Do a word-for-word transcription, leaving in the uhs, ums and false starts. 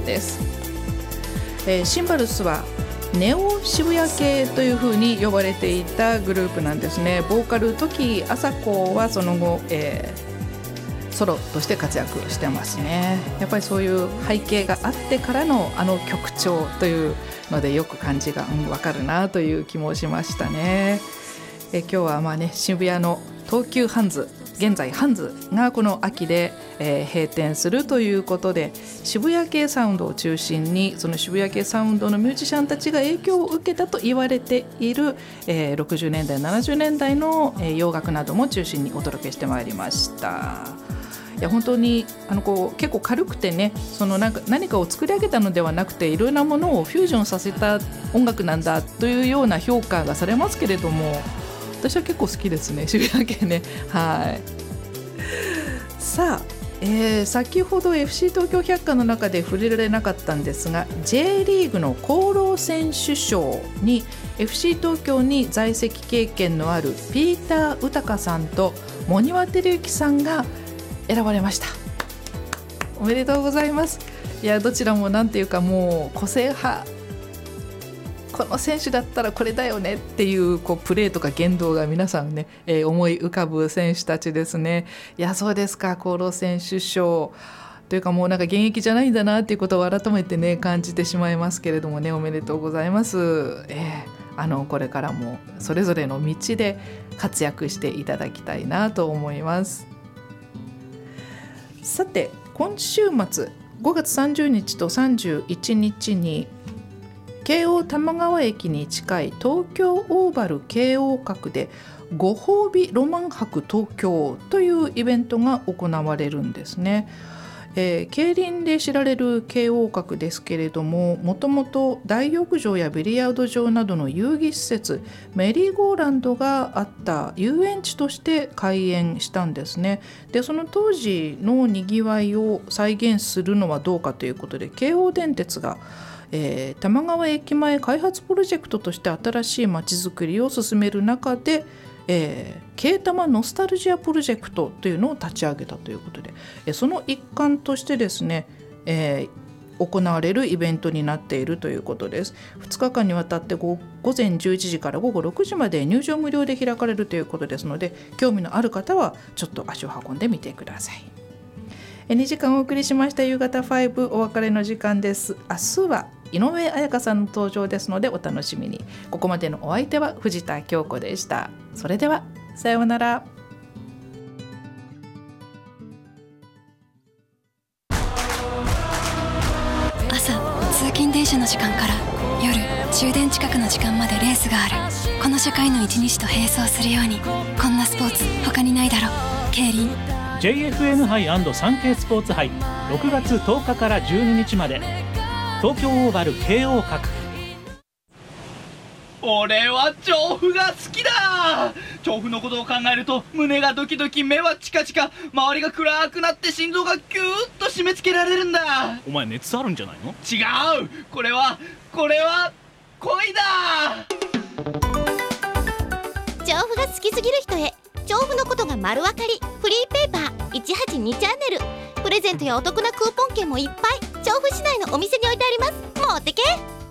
です。えー、シンバルスはネオ渋谷系という風に呼ばれていたグループなんですね。ボーカル時朝子はその後、えー、ソロとして活躍してますね。やっぱりそういう背景があってからのあの曲調というのでよく感じが、うん、分かるなという気もしましたね。えー、今日はまあね、渋谷の東急ハンズ、現在ハンズがこの秋で、えー、閉店するということで、渋谷系サウンドを中心にその渋谷系サウンドのミュージシャンたちが影響を受けたと言われている、えー、ろくじゅうねんだいななじゅうねんだいの、えー、洋楽なども中心にお届けしてまいりました。いや本当にあのこう結構軽くてね、そのなんか何かを作り上げたのではなくて、いろんなものをフュージョンさせた音楽なんだというような評価がされますけれども、私は結構好きですね、渋谷系ね。はい。さあ、えー、先ほど エフシー 東京百科の中で触れられなかったんですが、 J リーグの功労選手賞に エフシー 東京に在籍経験のあるピーター・ウタカさんと茂庭照之さんが選ばれました。おめでとうございます。いやどちらもなんていうか、もう個性派、この選手だったらこれだよねっていう、こうプレーとか言動が皆さんね、えー、思い浮かぶ選手たちですね。いやそうですか、功労選手賞というか、もうなんか現役じゃないんだなっていうことを改めてね感じてしまいますけれどもね、おめでとうございます。えー、あのこれからもそれぞれの道で活躍していただきたいなと思います。さて今週末ごがつさんじゅうにちとさんじゅういちにちに京王多摩川駅に近い東京オーバル京王閣でご褒美ロマン博東京というイベントが行われるんですね。えー、競輪で知られる京王閣ですけれども、もともと大浴場やビリヤード場などの遊戯施設、メリーゴーランドがあった遊園地として開園したんですね。でその当時のにぎわいを再現するのはどうかということで、京王電鉄がえー、多摩川駅前開発プロジェクトとして新しいまちづくりを進める中で、えー、京多摩ノスタルジアプロジェクトというのを立ち上げたということで、えー、その一環としてですね、えー、行われるイベントになっているということです。ふつかかんにわたって 午, 午前じゅういちじからごごろくじまで入場無料で開かれるということですので、興味のある方はちょっと足を運んでみてください。にじかんお送りしました夕方ご、お別れの時間です。明日は井上彩香さんの登場ですのでお楽しみに。ここまでのお相手は藤田京子でした。それではさようなら。 朝通勤電車の時間から夜終電近くの時間までレースがある。この社会の一日と並走するように、こんなスポーツ他にないだろ。競輪ジェイエフエヌ 杯&サンケイスポーツ杯ろくがつとおかからじゅうににちまで、東京オーバル京王閣。 俺は調布が好きだ。調布のことを考えると胸がドキドキ、目はチカチカ、周りが暗くなって心臓がキューッと締め付けられるんだ。 お前熱あるんじゃないの？ 違う、これはこれは恋だ。 調布が好きすぎる人へ、調布のことが丸分かりフリーペーパーいちはちにチャンネル、プレゼントやお得なクーポン券もいっぱい調布市内のお店に置いてあります。持ってけ。